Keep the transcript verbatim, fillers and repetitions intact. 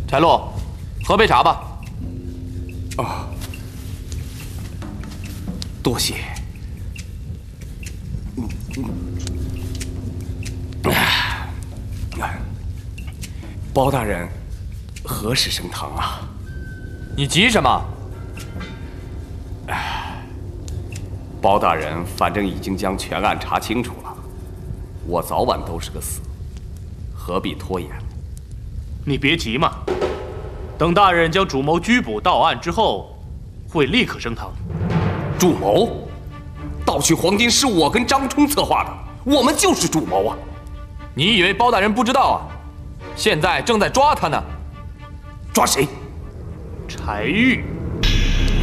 柴洛，喝杯茶吧。 啊，多谢。嗯嗯。哎，包大人何时升堂啊？ 你急什么？ 哎，包大人反正已经将全案查清楚了，我早晚都是个死，何必拖延？ 你别急嘛，等大人将主谋拘捕到案之后，会立刻升堂。 主谋？盗取黄金是我跟张冲策划的，我们就是主谋啊！ 你以为包大人不知道啊？现在正在抓他呢。 抓谁？ 柴玉。